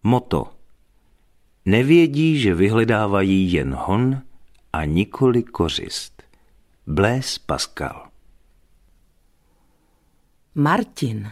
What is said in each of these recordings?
Motto. Nevědí, že vyhledávají jen hon a nikoli kořist. Blaise Pascal. Martin.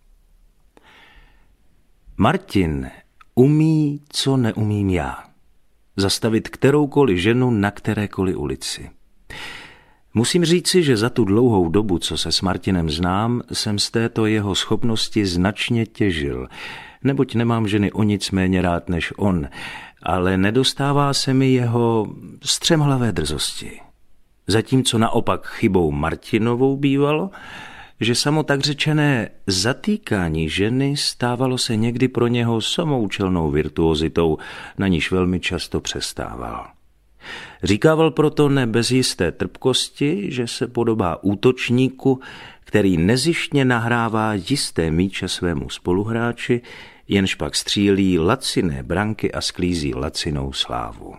Martin umí, co neumím já. Zastavit kteroukoliv ženu na kterékoliv ulici. Musím říci, že za tu dlouhou dobu, co se s Martinem znám, jsem z této jeho schopnosti značně těžil, neboť nemám ženy o nic méně rád než on, ale nedostává se mi jeho střemhlavé drzosti. Zatímco naopak chybou Martinovou bývalo, že samo tak řečené zatýkání ženy stávalo se někdy pro něho samoučelnou virtuozitou, na níž velmi často přestával. Říkával proto ne bez jisté trpkosti, že se podobá útočníku, který nezištně nahrává jisté míče svému spoluhráči, jenž pak střílí laciné branky a sklízí lacinou slávu.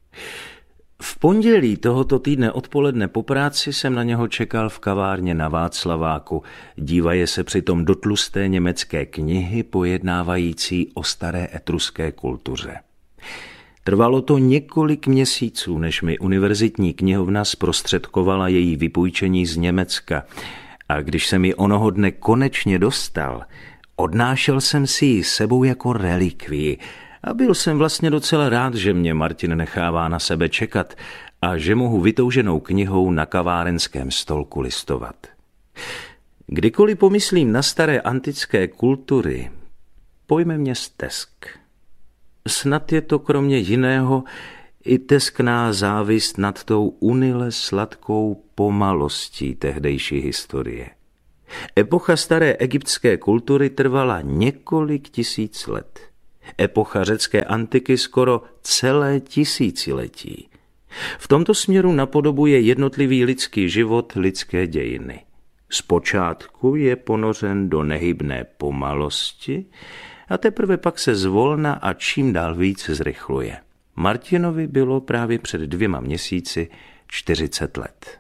V pondělí tohoto týdne odpoledne po práci jsem na něho čekal v kavárně na Václaváku, dívaje se přitom do tlusté německé knihy pojednávající o staré etruské kultuře. Trvalo to několik měsíců, než mi univerzitní knihovna zprostředkovala její vypůjčení z Německa, a když jsem ji onoho dne konečně dostal, odnášel jsem si ji sebou jako relikvii a byl jsem vlastně docela rád, že mě Martin nechává na sebe čekat a že mohu vytouženou knihou na kavárenském stolku listovat. Kdykoliv pomyslím na staré antické kultury, pojme mě stesk. Snad je to kromě jiného i teskná závist nad tou unile sladkou pomalostí tehdejší historie. Epocha staré egyptské kultury trvala několik tisíc let. Epocha řecké antiky skoro celé tisíciletí. V tomto směru napodobuje jednotlivý lidský život lidské dějiny. Zpočátku je ponořen do nehybné pomalosti a teprve pak se zvolna a čím dál víc zrychluje. Martinovi bylo právě před 2 měsíci 40 let.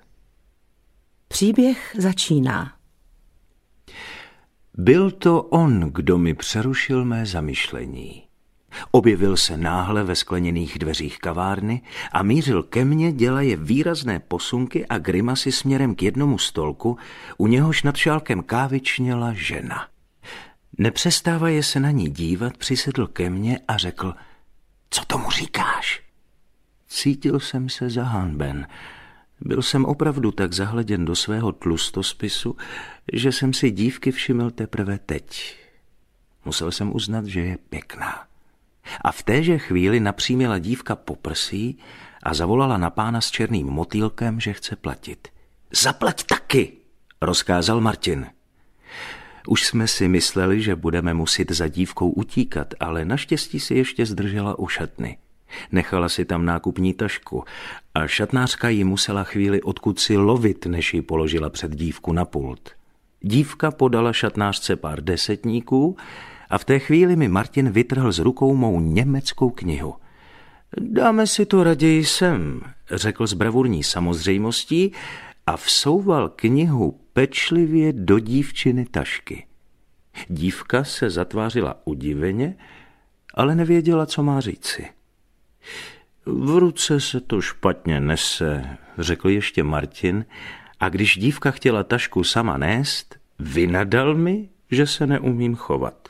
Příběh začíná. Byl to on, kdo mi přerušil mé zamyšlení. Objevil se náhle ve skleněných dveřích kavárny a mířil ke mně, dělaje výrazné posunky a grimasy směrem k jednomu stolku, u něhož nad šálkem kávy čněla žena. Nepřestávaje se na ní dívat, přisedl ke mně a řekl: Co tomu říkáš? Cítil jsem se zahanben. Byl jsem opravdu tak zahleděn do svého tlustospisu, že jsem si dívky všiml teprve teď. Musel jsem uznat, že je pěkná. A v téže chvíli napřímila dívka poprsí a zavolala na pána s černým motýlkem, že chce platit. Zaplať taky, rozkázal Martin. Už jsme si mysleli, že budeme muset za dívkou utíkat, ale naštěstí si ještě zdržela u šatny. Nechala si tam nákupní tašku a šatnářka ji musela chvíli odkud si lovit, než ji položila před dívku na pult. Dívka podala šatnářce pár desetníků a v té chvíli mi Martin vytrhl z rukou mou německou knihu. Dáme si to raději sem, řekl s bravurní samozřejmostí a vsouval knihu pečlivě do dívčiny tašky. Dívka se zatvářila udiveně, ale nevěděla, co má říci. V ruce se to špatně nese, řekl ještě Martin, a když dívka chtěla tašku sama nést, vynadal mi, že se neumím chovat.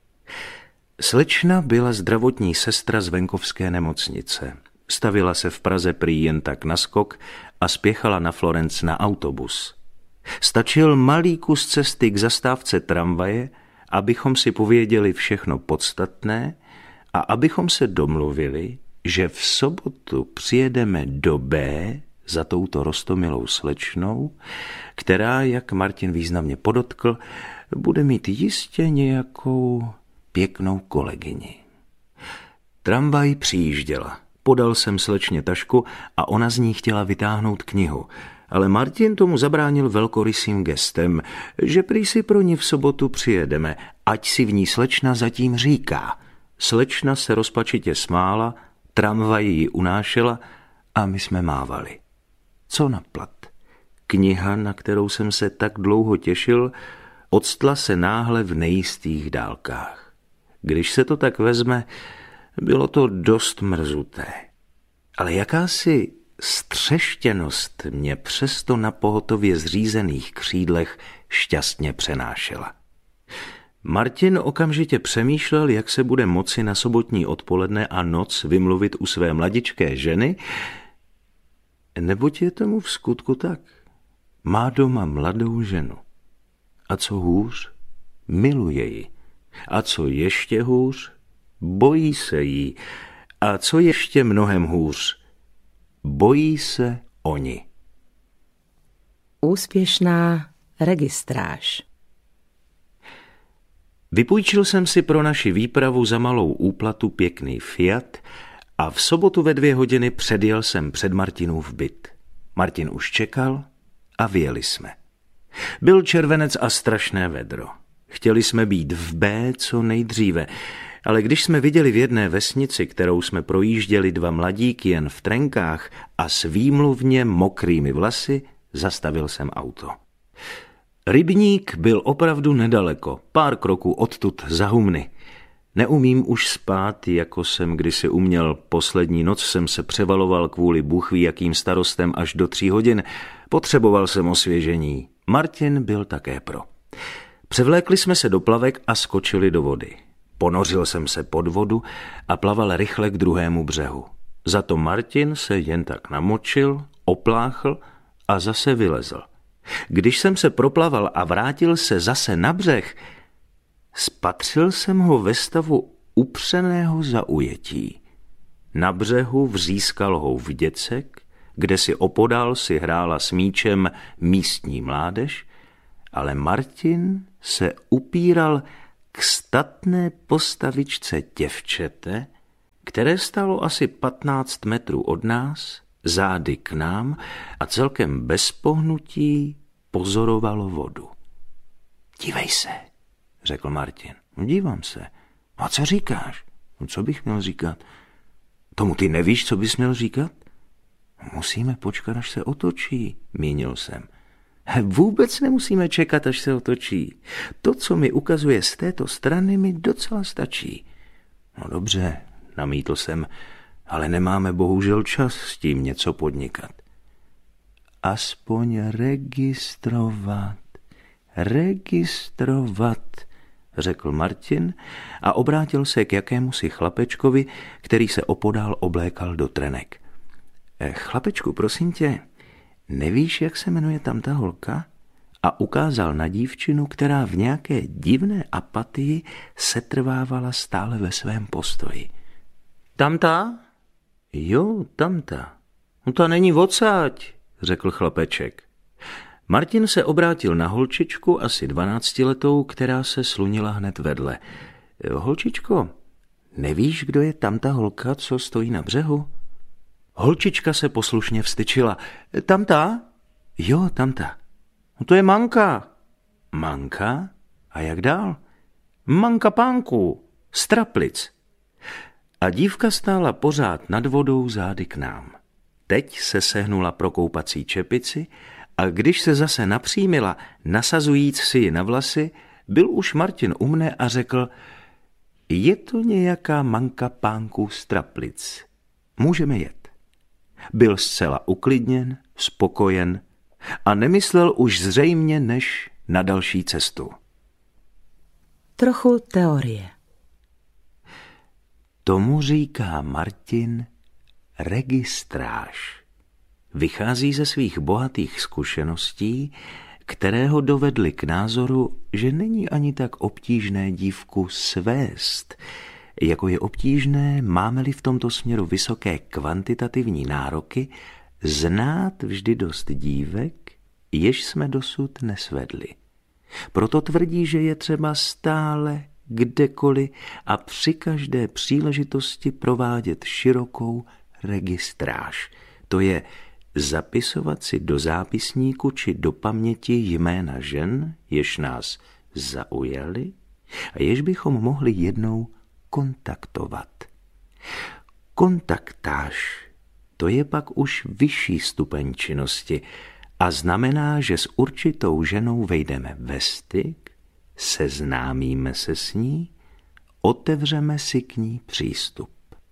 Slečna byla zdravotní sestra z venkovské nemocnice. Stavila se v Praze prý jen tak na skok a spěchala na Florenc na autobus. Stačil malý kus cesty k zastávce tramvaje, abychom si pověděli všechno podstatné a abychom se domluvili, že v sobotu přijedeme do B za touto roztomilou slečnou, která, jak Martin významně podotkl, bude mít jistě nějakou pěknou kolegyni. Tramvaj přijížděla. Podal jsem slečně tašku a ona z ní chtěla vytáhnout knihu, ale Martin tomu zabránil velkorysým gestem, že prý si pro ní v sobotu přijedeme, ať si v ní slečna zatím říká. Slečna se rozpačitě smála, tramvaj ji unášela a my jsme mávali. Co naplat? Kniha, na kterou jsem se tak dlouho těšil, octla se náhle v nejistých dálkách. Když se to tak vezme, bylo to dost mrzuté. Ale jakási střeštěnost mě přesto na pohotově zřízených křídlech šťastně přenášela. Martin okamžitě přemýšlel, jak se bude moci na sobotní odpoledne a noc vymluvit u své mladičké ženy, neboť je tomu v skutku tak. Má doma mladou ženu. A co hůř, miluje ji. A co ještě hůř, bojí se jí. A co ještě mnohem hůř, bojí se oni. Úspěšná registráž. Vypůjčil jsem si pro naši výpravu za malou úplatu pěkný Fiat a v sobotu ve 2 hodiny předjel jsem před Martinův byt. Martin už čekal a vyjeli jsme. Byl červenec a strašné vedro. Chtěli jsme být v B co nejdříve, ale když jsme viděli v jedné vesnici, kterou jsme projížděli, 2 mladíky jen v trenkách a s výmluvně mokrými vlasy, zastavil jsem auto. Rybník byl opravdu nedaleko, pár kroků odtud za humny. Neumím už spát, jako jsem kdysi uměl. Poslední noc jsem se převaloval kvůli bůhví jakým starostem až do 3 hodin. Potřeboval jsem osvěžení. Martin byl také pro. Převlékli jsme se do plavek a skočili do vody. Ponořil jsem se pod vodu a plaval rychle k druhému břehu. Za to Martin se jen tak namočil, opláchl a zase vylezl. Když jsem se proplaval a vrátil se zase na břeh, spatřil jsem ho ve stavu upřeného zaujetí. Na břehu vřískal houf děcek, kde si opodál si hrála s míčem místní mládež, ale Martin se upíral k statné postavičce děvčete, které stálo asi 15 metrů od nás, zády k nám a celkem bez pohnutí pozorovalo vodu. Dívej se, řekl Martin. Dívám se. A co říkáš? Co bych měl říkat? Tomu ty nevíš, co bys měl říkat? Musíme počkat, až se otočí, mínil jsem. Vůbec nemusíme čekat, až se otočí. To, co mi ukazuje z této strany, mi docela stačí. No dobře, namítl jsem, ale nemáme bohužel čas s tím něco podnikat. Aspoň registrovat, řekl Martin a obrátil se k jakémusi chlapečkovi, který se opodál oblékal do trenek. Chlapečku, prosím tě, nevíš, jak se jmenuje tam ta holka? A ukázal na dívčinu, která v nějaké divné apatii setrvávala stále ve svém postoji. Tamta? Jo, tamta. No ta není odsáď, řekl chlapeček. Martin se obrátil na holčičku, asi 12letou, která se slunila hned vedle. Holčičko, nevíš, kdo je tamta holka, co stojí na břehu? Holčička se poslušně vstyčila. Tamta? Jo, tamta. No to je Manka. Manka? A jak dál? Manka pánku, z Traplic. A dívka stála pořád nad vodou zády k nám. Teď se sehnula pro koupací čepici a když se zase napřímila, nasazujíc si ji na vlasy, byl už Martin u mne a řekl, je to nějaká Manka pánku z Traplic. Můžeme jet. Byl zcela uklidněn, spokojen a nemyslel už zřejmě než na další cestu. Trochu teorie. Tomu říká Martin registráž. Vychází ze svých bohatých zkušeností, které ho dovedly k názoru, že není ani tak obtížné dívku svést, jako je obtížné, máme-li v tomto směru vysoké kvantitativní nároky, znát vždy dost dívek, jež jsme dosud nesvedli. Proto tvrdí, že je třeba stále, kdekoliv a při každé příležitosti provádět širokou registráž. To je zapisovat si do zápisníku či do paměti jména žen, jež nás zaujaly a jež bychom mohli jednou kontaktovat. Kontaktáž, to je pak už vyšší stupeň činnosti a znamená, že s určitou ženou vejdeme ve styk, seznámíme se s ní, otevřeme si k ní přístup.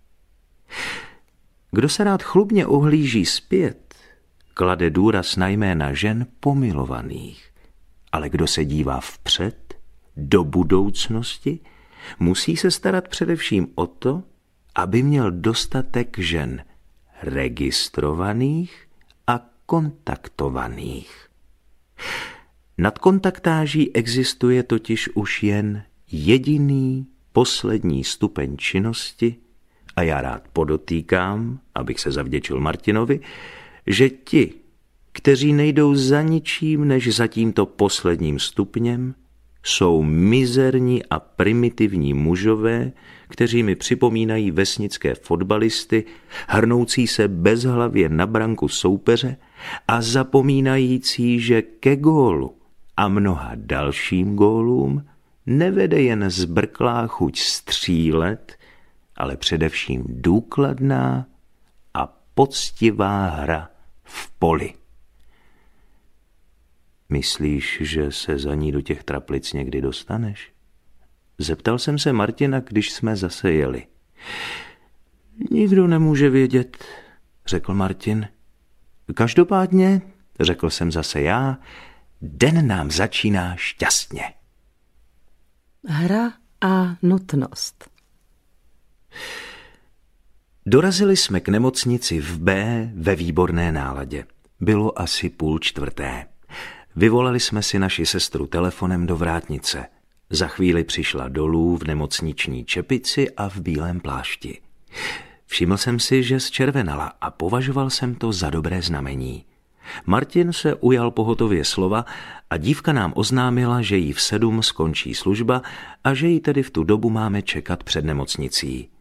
Kdo se rád chlubně ohlíží zpět, klade důraz na jména žen pomilovaných, ale kdo se dívá vpřed, do budoucnosti, musí se starat především o to, aby měl dostatek žen registrovaných a kontaktovaných. Nad kontaktáží existuje totiž už jen jediný poslední stupeň činnosti a já rád podotýkám, abych se zavděčil Martinovi, že ti, kteří nejdou za ničím než za tímto posledním stupněm, jsou mizerní a primitivní mužové, kteří mi připomínají vesnické fotbalisty, hrnoucí se bezhlavě na branku soupeře a zapomínající, že ke gólu a mnoha dalším gólům nevede jen zbrklá chuť střílet, ale především důkladná a poctivá hra v poli. Myslíš, že se za ní do těch traplic někdy dostaneš? Zeptal jsem se Martina, když jsme zase jeli. Nikdo nemůže vědět, řekl Martin. Každopádně, řekl jsem zase já, den nám začíná šťastně. Hra a nutnost. Dorazili jsme k nemocnici v B ve výborné náladě. Bylo asi 3:30. Vyvolali jsme si naši sestru telefonem do vrátnice. Za chvíli přišla dolů v nemocniční čepici a v bílém plášti. Všiml jsem si, že zčervenala a považoval jsem to za dobré znamení. Martin se ujal pohotově slova a dívka nám oznámila, že jí v 7 skončí služba a že jí tedy v tu dobu máme čekat před nemocnicí.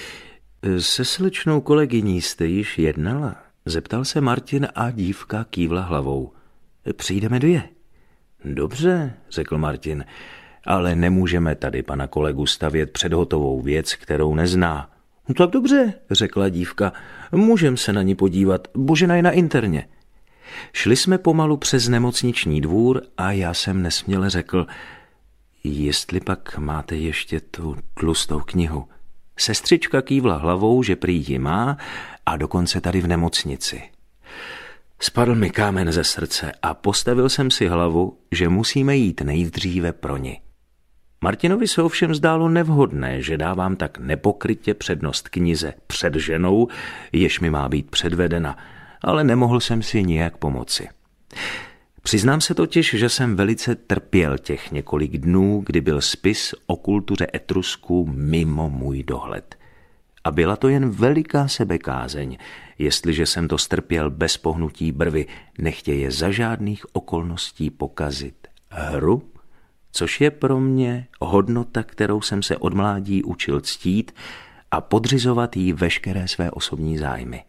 Se slečnou kolegyní jste již jednala? Zeptal se Martin a dívka kývla hlavou. Přijdeme 2. Dobře, řekl Martin, ale nemůžeme tady pana kolegu stavět před hotovou věc, kterou nezná. No tak dobře, řekla dívka, můžem se na ní podívat, Božena je na interně. Šli jsme pomalu přes nemocniční dvůr a já jsem nesměle řekl, jestli pak máte ještě tu tlustou knihu. Sestřička kývla hlavou, že prý ji má a dokonce tady v nemocnici. Spadl mi kámen ze srdce a postavil jsem si hlavu, že musíme jít nejdříve pro ni. Martinovi se ovšem zdálo nevhodné, že dávám tak nepokrytě přednost knize před ženou, jež mi má být předvedena, ale nemohl jsem si nijak pomoci. Přiznám se totiž, že jsem velice trpěl těch několik dnů, kdy byl spis o kultuře Etrusků mimo můj dohled. A byla to jen veliká sebekázeň, jestliže jsem to strpěl bez pohnutí brvy, nechtěje za žádných okolností pokazit hru, což je pro mě hodnota, kterou jsem se od mládí učil ctít a podřizovat jí veškeré své osobní zájmy.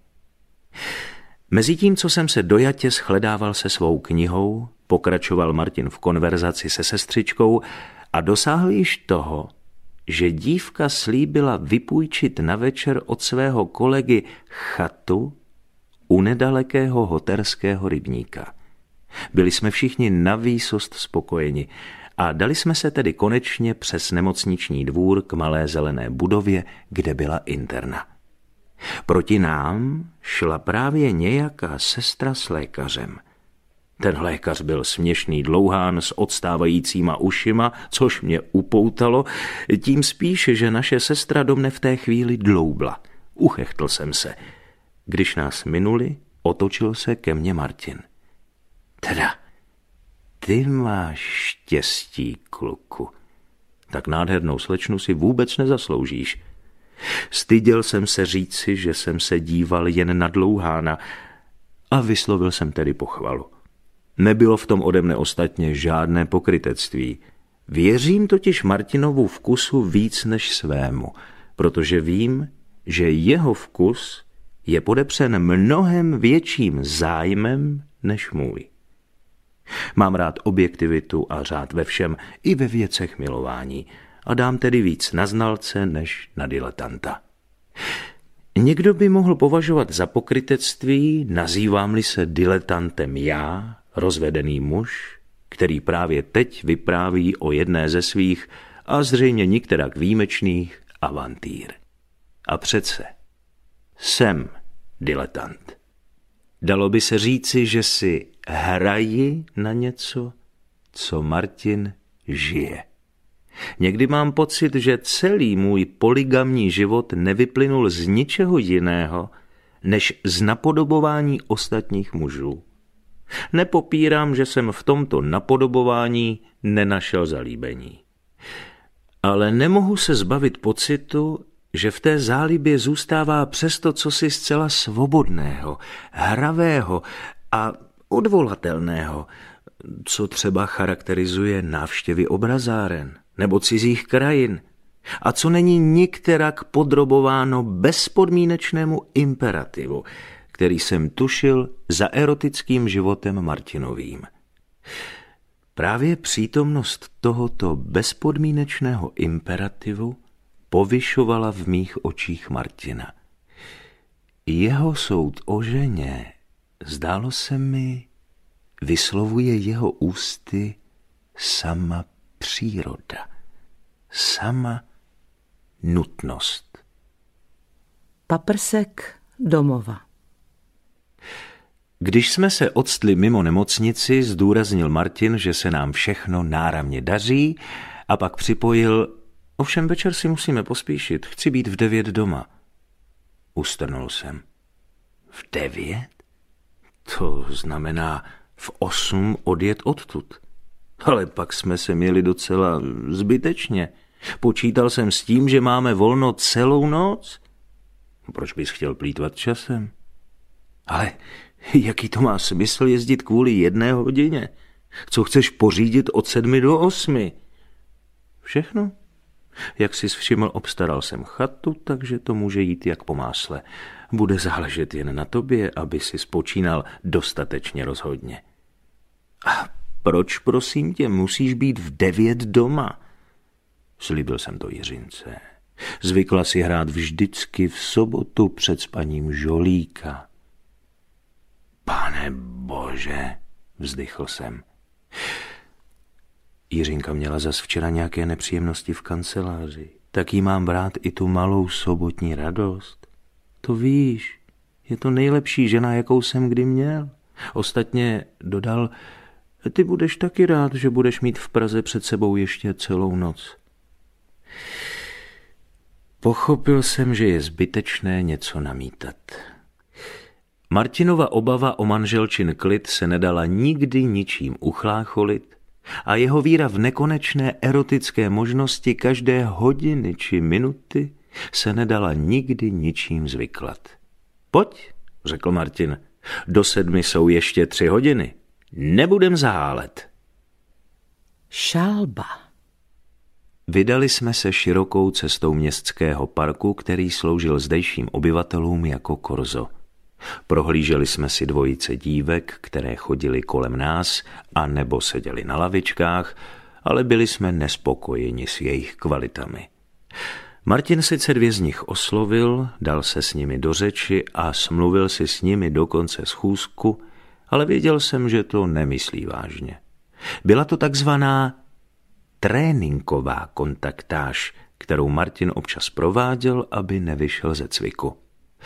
Mezitím, co jsem se dojatě shledával se svou knihou, pokračoval Martin v konverzaci se sestřičkou a dosáhl již toho, že dívka slíbila vypůjčit na večer od svého kolegy chatu u nedalekého hoterského rybníka. Byli jsme všichni navýsost spokojeni a dali jsme se tedy konečně přes nemocniční dvůr k malé zelené budově, kde byla interna. Proti nám šla právě nějaká sestra s lékařem. Ten lékař byl směšný dlouhán s odstávajícíma ušima, což mě upoutalo, tím spíše, že naše sestra do mne v té chvíli dloubla. Uchechtl jsem se. Když nás minuli, otočil se ke mně Martin. Teda, ty máš štěstí, kluku. Tak nádhernou slečnu si vůbec nezasloužíš. Styděl jsem se říci, že jsem se díval jen na dlouhána a vyslovil jsem tedy pochvalu. Nebylo v tom ode mne ostatně žádné pokrytectví. Věřím totiž Martinovu vkusu víc než svému, protože vím, že jeho vkus je podepřen mnohem větším zájmem než můj. Mám rád objektivitu a řád ve všem, i ve věcech milování, a dám tedy víc na znalce než na diletanta. Někdo by mohl považovat za pokrytectví, nazývám-li se diletantem já, rozvedený muž, který právě teď vypráví o jedné ze svých a zřejmě nikterak výjimečných avantýr. A přece jsem diletant. Dalo by se říci, že si hraji na něco, co Martin žije. Někdy mám pocit, že celý můj polygamní život nevyplynul z ničeho jiného, než z napodobování ostatních mužů. Nepopírám, že jsem v tomto napodobování nenašel zalíbení. Ale nemohu se zbavit pocitu, že v té zálibě zůstává přesto cosi zcela svobodného, hravého a odvolatelného, co třeba charakterizuje návštěvy obrazáren nebo cizích krajin a co není nikterak podrobováno bezpodmínečnému imperativu, který jsem tušil za erotickým životem Martinovým. Právě přítomnost tohoto bezpodmínečného imperativu povyšovala v mých očích Martina. Jeho soud o ženě, zdálo se mi, vyslovuje jeho ústy sama příroda, sama nutnost. Paprsek domova. Když jsme se octli mimo nemocnici, zdůraznil Martin, že se nám všechno náramně daří a pak připojil: ovšem večer si musíme pospíšit, chci být v 9 doma. Ustrnul jsem. V 9? To znamená v 8 odjet odtud. Ale pak jsme se měli docela zbytečně. Počítal jsem s tím, že máme volno celou noc. Proč bys chtěl plýtvat časem? Ale jaký to má smysl jezdit kvůli 1 hodině? Co chceš pořídit od 7 do 8? Všechno? Jak jsi všiml, obstaral jsem chatu, takže to může jít jak po másle. Bude záležet jen na tobě, aby si spočínal dostatečně rozhodně. A proč, prosím tě, musíš být v 9 doma? Slíbil jsem to Jiřince. Zvykla si hrát vždycky v sobotu před spaním žolíka. Pane Bože, vzdychl jsem. Jiřinka měla zas včera nějaké nepříjemnosti v kanceláři. Tak jí mám brát i tu malou sobotní radost. To víš, je to nejlepší žena, jakou jsem kdy měl. Ostatně dodal: ty budeš taky rád, že budeš mít v Praze před sebou ještě celou noc. Pochopil jsem, že je zbytečné něco namítat. Martinova obava o manželčin klid se nedala nikdy ničím uchlácholit a jeho víra v nekonečné erotické možnosti každé hodiny či minuty se nedala nikdy ničím zvyklat. Pojď, řekl Martin, do 7 jsou ještě 3 hodiny. Nebudem zahálet. Šálba. Vydali jsme se širokou cestou městského parku, který sloužil zdejším obyvatelům jako korzo. Prohlíželi jsme si dvojice dívek, které chodily kolem nás a nebo seděli na lavičkách, ale byli jsme nespokojeni s jejich kvalitami. Martin sice 2 z nich oslovil, dal se s nimi do řeči a smluvil si s nimi do konce schůzku, ale věděl jsem, že to nemyslí vážně. Byla to takzvaná tréninková kontaktáž, kterou Martin občas prováděl, aby nevyšel ze cviku.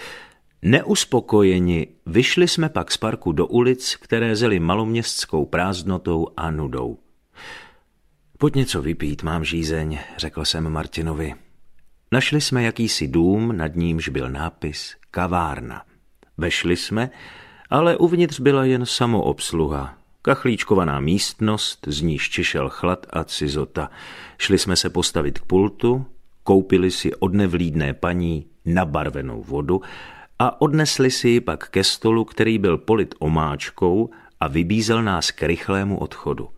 Neuspokojeni vyšli jsme pak z parku do ulic, které zely maloměstskou prázdnotou a nudou. Pojď něco vypít, mám žízeň, řekl jsem Martinovi. Našli jsme jakýsi dům, nad nímž byl nápis kavárna. Vešli jsme, ale uvnitř byla jen samoobsluha. Kachlíčkovaná místnost, z níž čišel chlad a cizota. Šli jsme se postavit k pultu, koupili si od nevlídné paní nabarvenou vodu a odnesli si ji pak ke stolu, který byl polit omáčkou a vybízel nás k rychlému odchodu.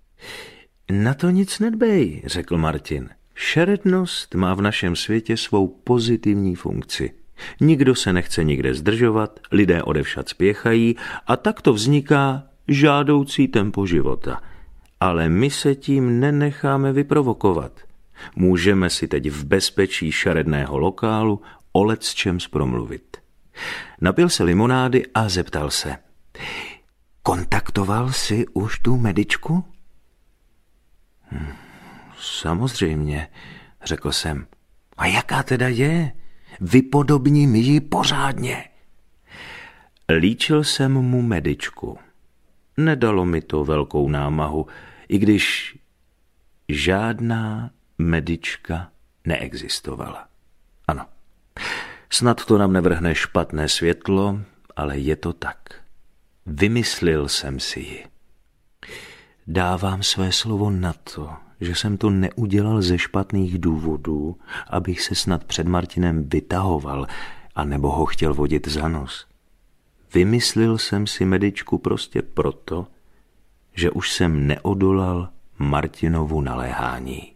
Na to nic nedbej, řekl Martin. Šerednost má v našem světě svou pozitivní funkci. Nikdo se nechce nikde zdržovat, lidé odevšad spěchají a tak to vzniká žádoucí tempo života. Ale my se tím nenecháme vyprovokovat. Můžeme si teď v bezpečí šaredného lokálu o lecčems promluvit. Napil se limonády a zeptal se. Kontaktoval jsi už tu medičku? samozřejmě, řekl jsem. A jaká teda je? Vypodobni mi ji pořádně. Líčil jsem mu medičku. Nedalo mi to velkou námahu, i když žádná medička neexistovala. Ano, snad to nám nevrhne špatné světlo, ale je to tak. Vymyslil jsem si ji. Dávám své slovo na to, že jsem to neudělal ze špatných důvodů, abych se snad před Martinem vytahoval, anebo ho chtěl vodit za nos. Vymyslil jsem si medičku prostě proto, že už jsem neodolal Martinovu naléhání.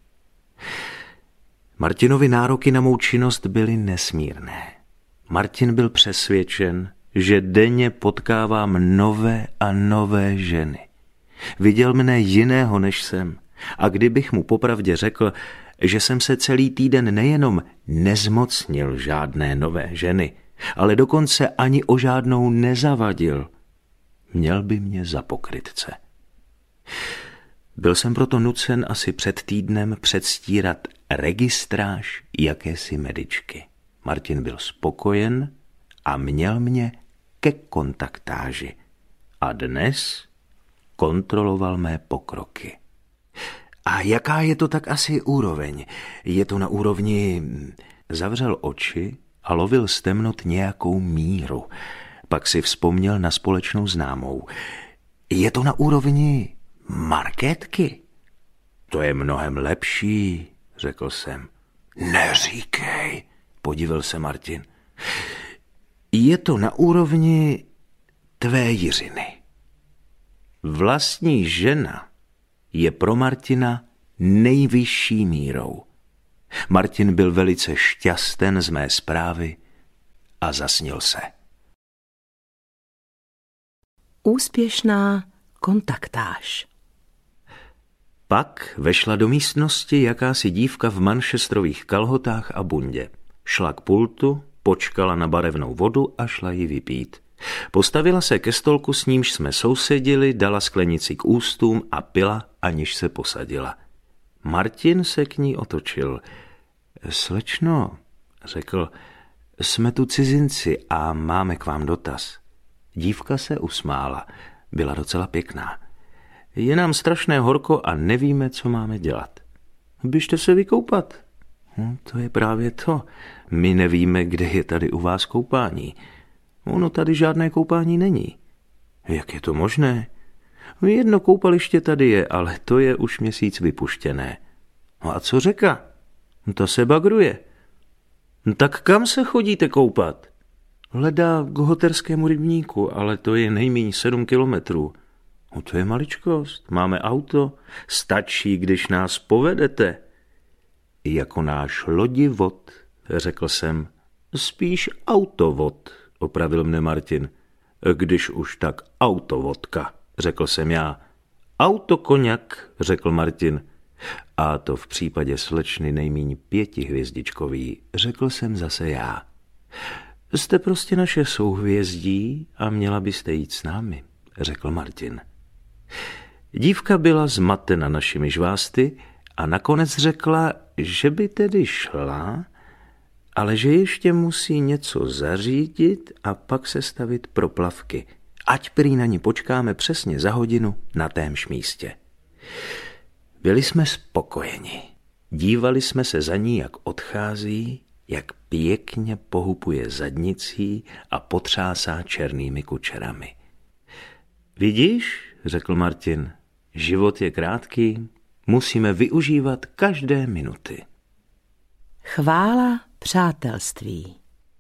Martinovi nároky na mou činnost byly nesmírné. Martin byl přesvědčen, že denně potkávám nové a nové ženy. Viděl mne jiného, než jsem. A kdybych mu popravdě řekl, že jsem se celý týden nejenom nezmocnil žádné nové ženy, ale dokonce ani o žádnou nezavadil, měl by mě za pokrytce. Byl jsem proto nucen asi před týdnem předstírat registráž jakési medičky. Martin byl spokojen a měl mě ke kontaktáži. A dnes kontroloval mé pokroky. A jaká je to tak asi úroveň? Je to na úrovni... Zavřel oči a lovil z temnot nějakou míru. Pak si vzpomněl na společnou známou. Je to na úrovni markétky? To je mnohem lepší, řekl jsem. Neříkej, podivil se Martin. Je to na úrovni tvé Jiřiny. Vlastní žena je pro Martina nejvyšší mírou. Martin byl velice šťasten z mé zprávy a zasnil se. Úspěšná kontaktáž. Pak vešla do místnosti jakási dívka v manchesterových kalhotách a bundě. Šla k pultu, počkala na barevnou vodu a šla ji vypít. Postavila se ke stolku, s nímž jsme sousedili, dala sklenici k ústům a pila, aniž se posadila. Martin se k ní otočil. Slečno, řekl, jsme tu cizinci a máme k vám dotaz. Dívka se usmála, byla docela pěkná. Je nám strašné horko a nevíme, co máme dělat. Běžte se vykoupat. To je právě to. My nevíme, kde je tady u vás koupání. Ono tady žádné koupání není. Jak je to možné? Jedno koupaliště tady je, ale to je už měsíc vypuštěné. No a co řeka? Ta se bagruje. Tak kam se chodíte koupat? Hledá k Hoterskému rybníku, ale to je nejméně 7 kilometrů. No to je maličkost, máme auto, stačí, když nás povedete. Jako náš lodivod, řekl jsem. Spíš autovod, opravil mne Martin. Když už tak autovodka, řekl jsem já. Autokoňak, řekl Martin. A to v případě slečny nejmíň 5hvězdičkový, řekl jsem zase já. Jste prostě naše souhvězdí a měla byste jít s námi, řekl Martin. Dívka byla zmatena našimi žvásty a nakonec řekla, že by tedy šla, ale že ještě musí něco zařídit a pak se stavit pro plavky. Ať prý na ní počkáme přesně za hodinu na témž místě. Byli jsme spokojeni. Dívali jsme se za ní, jak odchází, jak pěkně pohupuje zadnicí a potřásá černými kučerami. Vidíš, řekl Martin, život je krátký, musíme využívat každé minuty. Chvála přátelství.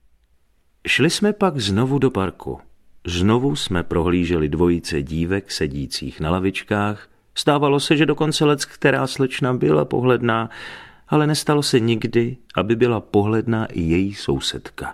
Šli jsme pak znovu do parku. Znovu jsme prohlíželi dvojice dívek sedících na lavičkách. Stávalo se, že dokonce leckterá slečna byla pohledná, ale nestalo se nikdy, aby byla pohledná i její sousedka.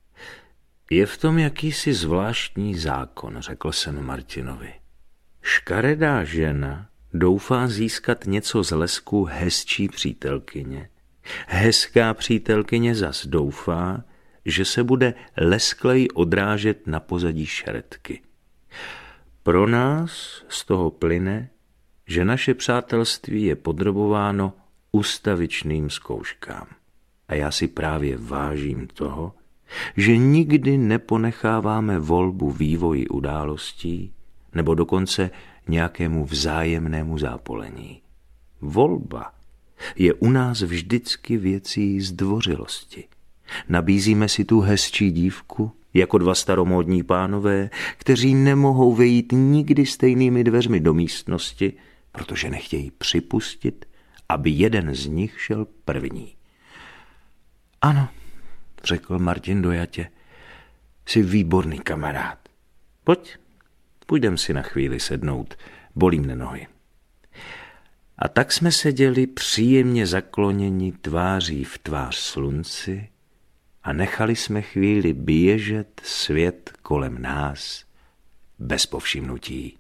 Je v tom jakýsi zvláštní zákon, řekl jsem Martinovi. Škaredá žena doufá získat něco z lesku hezčí přítelkyně. Hezká přítelkyně zas doufá, že se bude lesklej odrážet na pozadí šeretky. Pro nás z toho plyne, že naše přátelství je podrobováno ustavičným zkouškám. A já si právě vážím toho, že nikdy neponecháváme volbu vývoji událostí nebo dokonce nějakému vzájemnému zápolení. Volba je u nás vždycky věcí zdvořilosti. Nabízíme si tu hezčí dívku jako dva staromódní pánové, kteří nemohou vejít nikdy stejnými dveřmi do místnosti, protože nechtějí připustit, aby jeden z nich šel první. Ano, řekl Martin dojatě, jsi výborný kamarád. Půjdem si na chvíli sednout, bolí mne nohy. A tak jsme seděli příjemně zakloněni tváří v tvář slunci a nechali jsme chvíli běžet svět kolem nás bez povšimnutí.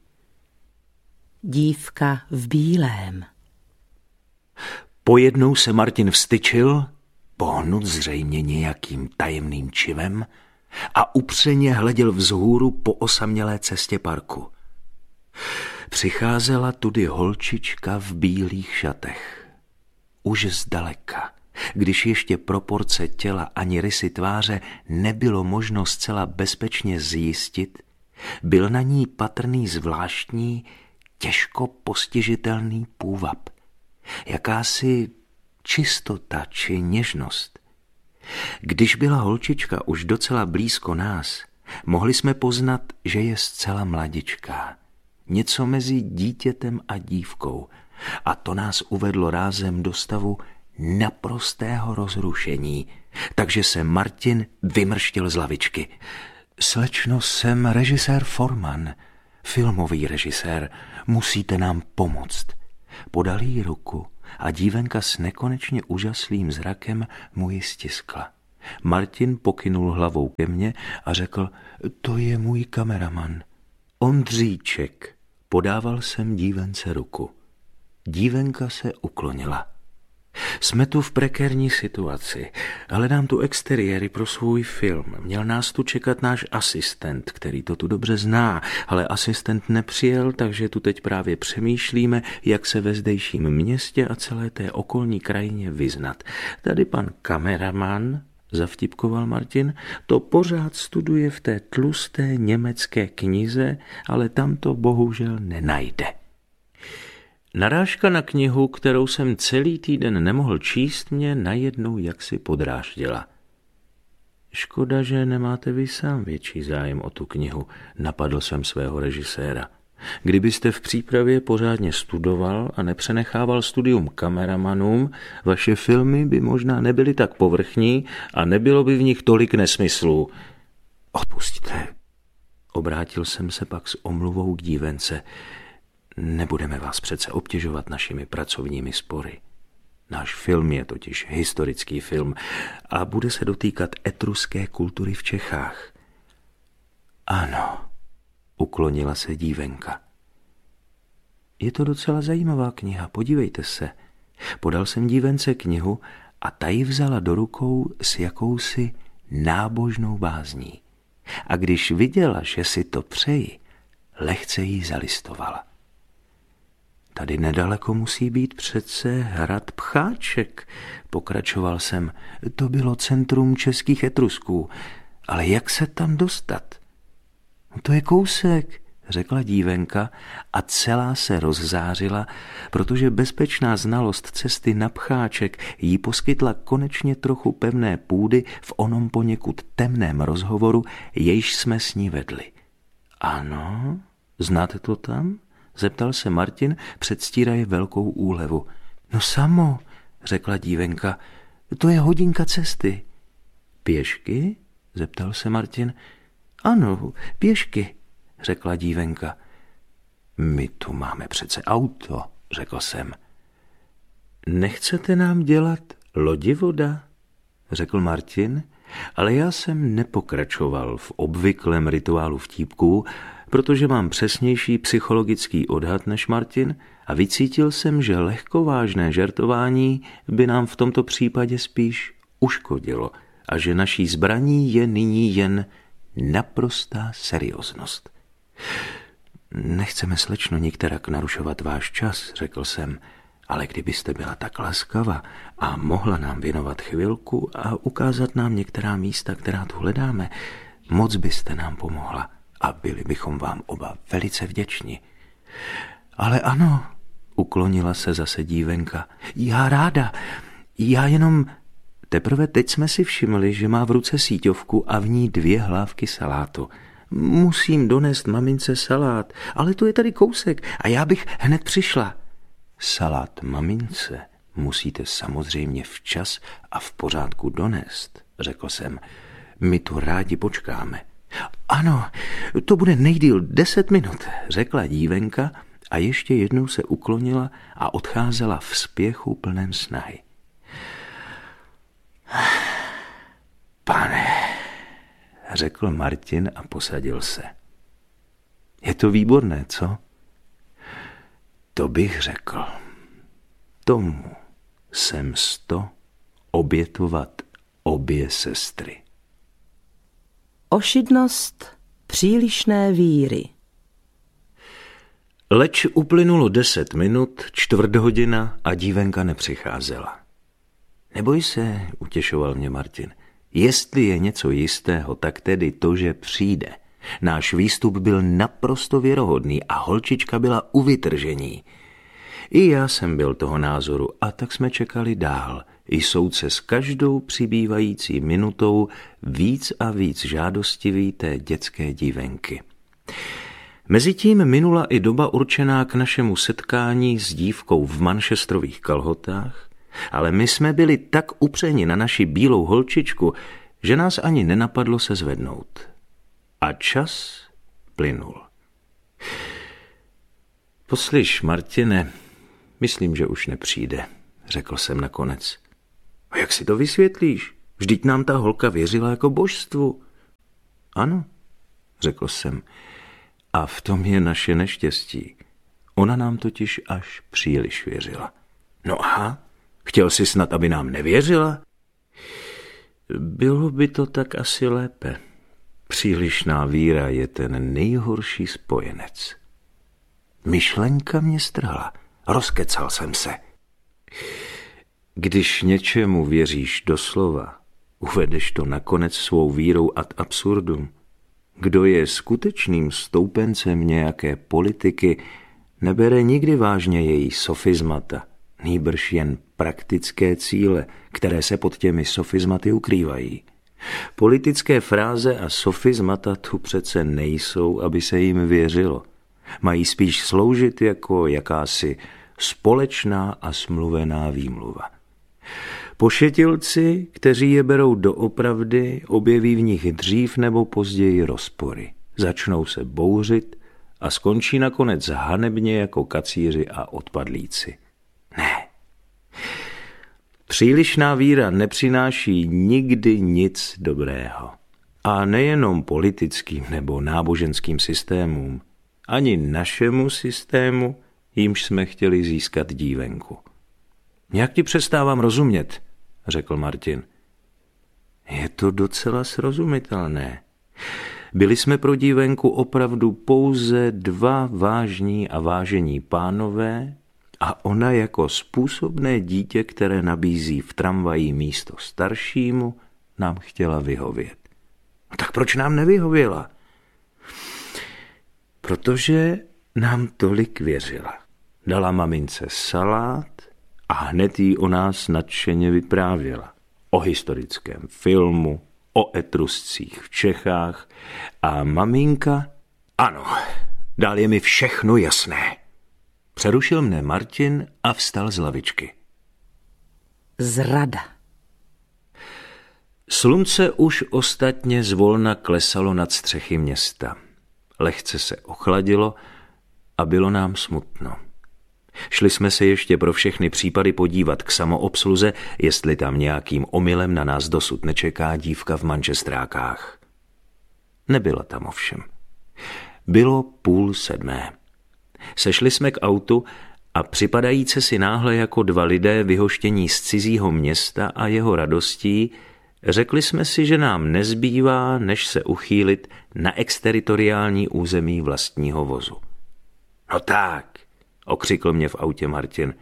Dívka v bílém. Pojednou se Martin vstyčil, pohnut zřejmě nějakým tajemným čivem, a upřeně hleděl vzhůru po osamělé cestě parku. Přicházela tudy holčička v bílých šatech. Už zdaleka, když ještě proporce těla ani rysy tváře nebylo možno zcela bezpečně zjistit, byl na ní patrný zvláštní, těžko postižitelný půvab. Jakási čistota či něžnost. Když byla holčička už docela blízko nás, mohli jsme poznat, že je zcela mladičká. Něco mezi dítětem a dívkou. A to nás uvedlo rázem do stavu naprostého rozrušení. Takže se Martin vymrštil z lavičky. Slečno, jsem režisér Forman, filmový režisér. Musíte nám pomoct. Podal jí ruku a dívenka s nekonečně úžaslým zrakem mu ji stiskla. Martin pokynul hlavou ke mně a řekl, to je můj kameraman. Ondříček. Podával jsem dívence ruku. Dívenka se uklonila. Jsme tu v prekérní situaci. Hledám tu exteriéry pro svůj film. Měl nás tu čekat náš asistent, který to tu dobře zná, ale asistent nepřijel, takže tu teď právě přemýšlíme, jak se ve zdejším městě a celé té okolní krajině vyznat. Tady pan kameraman, zavtipkoval Martin, to pořád studuje v té tlusté německé knize, ale tam to bohužel nenajde. Narážka na knihu, kterou jsem celý týden nemohl číst, mě najednou jaksi podráždila. Škoda, že nemáte vy sám větší zájem o tu knihu, napadl jsem svého režiséra. Kdybyste v přípravě pořádně studoval a nepřenechával studium kameramanům, vaše filmy by možná nebyly tak povrchní a nebylo by v nich tolik nesmyslů. Odpusťte, obrátil jsem se pak s omluvou k dívence. Nebudeme vás přece obtěžovat našimi pracovními spory. Náš film je totiž historický film a bude se dotýkat etruské kultury v Čechách. Ano, uklonila se dívenka. Je to docela zajímavá kniha, podívejte se. Podal jsem dívence knihu a ta ji vzala do rukou s jakousi nábožnou bázní. A když viděla, že si to přeji, lehce jí zalistovala. Tady nedaleko musí být přece hrad Pcháček, pokračoval jsem. To bylo centrum českých Etrusků, ale jak se tam dostat? To je kousek, řekla dívenka a celá se rozzářila, protože bezpečná znalost cesty na Pcháček jí poskytla konečně trochu pevné půdy v onom poněkud temném rozhovoru, jejž jsme s ní vedli. Ano, znáte to tam? Zeptal se Martin, předstíraje velkou úlevu. No samo, řekla dívenka, to je hodinka cesty. Pěšky? Zeptal se Martin. Ano, pěšky, řekla dívenka. My tu máme přece auto, řekl jsem. Nechcete nám dělat lodivoda? Řekl Martin, ale já jsem nepokračoval v obvyklém rituálu vtípků, protože mám přesnější psychologický odhad než Martin a vycítil jsem, že lehkovážné žertování by nám v tomto případě spíš uškodilo a že naší zbraní je nyní jen naprostá serióznost. Nechceme, slečno, nikterak narušovat váš čas, řekl jsem, ale kdybyste byla tak laskava a mohla nám věnovat chvilku a ukázat nám některá místa, která tu hledáme, moc byste nám pomohla a byli bychom vám oba velice vděční. Ale ano, uklonila se zase dívenka. Já ráda, já jenom... Teprve teď jsme si všimli, že má v ruce síťovku a v ní 2 hlávky salátu. Musím donést mamince salát, ale tu je tady kousek a já bych hned přišla. Salát mamince musíte samozřejmě včas a v pořádku donést, řekl jsem. My tu rádi počkáme. Ano, to bude nejdýl 10 minut, řekla dívenka a ještě jednou se uklonila a odcházela v spěchu plném snahy. Pane, řekl Martin a posadil se. Je to výborné, co? To bych řekl. Tomu jsem 100 obětovat obě sestry. Ošidnost přílišné víry. Leč uplynulo 10 minut, 1/4 a dívenka nepřicházela. Neboj se, utěšoval mě Martin. Jestli je něco jistého, tak tedy to, že přijde. Náš výstup byl naprosto věrohodný a holčička byla u vytržení. I já jsem byl toho názoru a tak jsme čekali dál. Jsou se s každou přibývající minutou víc a víc žádostivý té dětské dívenky. Mezitím minula i doba určená k našemu setkání s dívkou v manchesterových kalhotách, ale my jsme byli tak upřeni na naši bílou holčičku, že nás ani nenapadlo se zvednout. A čas plynul. Poslyš, Martine, myslím, že už nepřijde, řekl jsem nakonec. A jak si to vysvětlíš? Vždyť nám ta holka věřila jako božstvu. Ano, řekl jsem. A v tom je naše neštěstí. Ona nám totiž až příliš věřila. No a? Chtěl jsi snad, aby nám nevěřila? Bylo by to tak asi lépe. Přílišná víra je ten nejhorší spojenec. Myšlenka mě strhla. Rozkecal jsem se. Když něčemu věříš doslova, uvedeš to nakonec svou vírou ad absurdum. Kdo je skutečným stoupencem nějaké politiky, nebere nikdy vážně její sofismata, nýbrž jen praktické cíle, které se pod těmi sofismaty ukrývají. Politické fráze a sofismata tu přece nejsou, aby se jim věřilo. Mají spíš sloužit jako jakási společná a smluvená výmluva. Pošetilci, kteří je berou doopravdy, objeví v nich dřív nebo později rozpory. Začnou se bouřit a skončí nakonec hanebně jako kacíři a odpadlíci. Ne. Přílišná víra nepřináší nikdy nic dobrého. A nejenom politickým nebo náboženským systémům, ani našemu systému, jímž jsme chtěli získat dívenku. Jak ti přestávám rozumět, řekl Martin. Je to docela srozumitelné. Byli jsme pro dívenku opravdu pouze 2 vážní a vážení pánové a ona jako způsobné dítě, které nabízí v tramvaji místo staršímu, nám chtěla vyhovět. No tak proč nám nevyhověla? Protože nám tolik věřila. Dala mamince salát a hned jí o nás nadšeně vyprávěla. O historickém filmu, o Etruscích v Čechách a maminka... Ano, dál je mi všechno jasné. Přerušil mne Martin a vstal z lavičky. Zrada. Slunce už ostatně zvolna klesalo nad střechy města. Lehce se ochladilo a bylo nám smutno. Šli jsme se ještě pro všechny případy podívat k samoobsluze, jestli tam nějakým omylem na nás dosud nečeká dívka v manchestrákách. Nebyla tam ovšem. Bylo 6:30. Sešli jsme k autu a připadajíce si náhle jako 2 lidé vyhoštění z cizího města a jeho radostí, řekli jsme si, že nám nezbývá, než se uchýlit na exteritoriální území vlastního vozu. No tak, okřikl mě v autě Martin.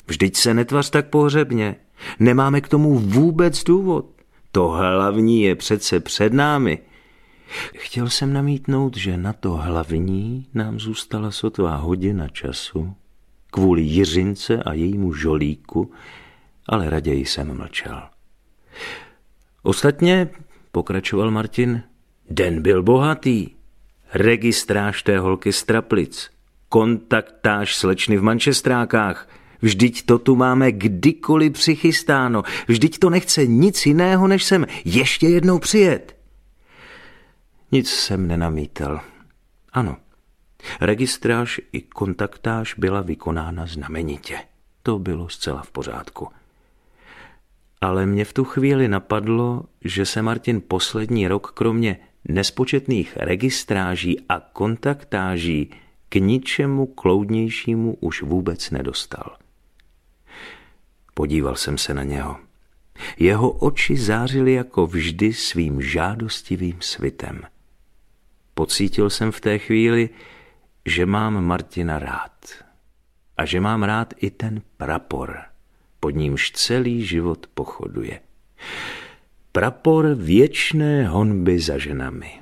Vždyť se netvař tak pohřebně. Nemáme k tomu vůbec důvod. To hlavní je přece před námi. Chtěl jsem namítnout, že na to hlavní nám zůstala sotva hodina času kvůli Jiřince a jejímu žolíku, ale raději jsem mlčel. Ostatně, pokračoval Martin, den byl bohatý. Registráž té holky z Traplic, kontaktáž slečny v mančestrákách, vždyť to tu máme kdykoliv přichystáno, vždyť to nechce nic jiného, než sem ještě jednou přijet. Nic jsem nenamítal. Ano, registráž i kontaktáž byla vykonána znamenitě. To bylo zcela v pořádku. Ale mě v tu chvíli napadlo, že se Martin poslední rok kromě nespočetných registráží a kontaktáží k ničemu kloudnějšímu už vůbec nedostal. Podíval jsem se na něho. Jeho oči zářily jako vždy svým žádostivým svitem. Pocítil jsem v té chvíli, že mám Martina rád. A že mám rád i ten prapor, pod nímž celý život pochoduje. Prapor věčné honby za ženami.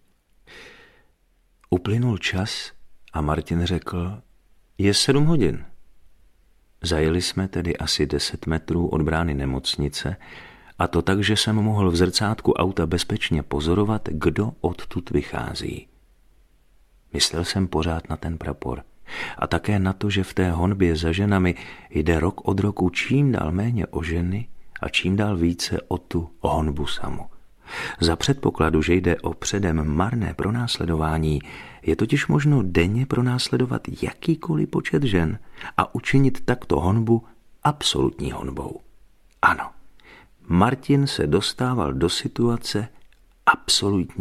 Uplynul čas a Martin řekl, je 7 hodin. Zajeli jsme tedy asi 10 metrů od brány nemocnice, a to tak, že jsem mohl v zrcátku auta bezpečně pozorovat, kdo odtud vychází. Myslel jsem pořád na ten prapor a také na to, že v té honbě za ženami jde rok od roku čím dál méně o ženy a čím dál více o tu honbu samu. Za předpokladu, že jde o předem marné pronásledování, je totiž možno denně pronásledovat jakýkoliv počet žen a učinit takto honbu absolutní honbou. Ano, Martin se dostával do situace absolutní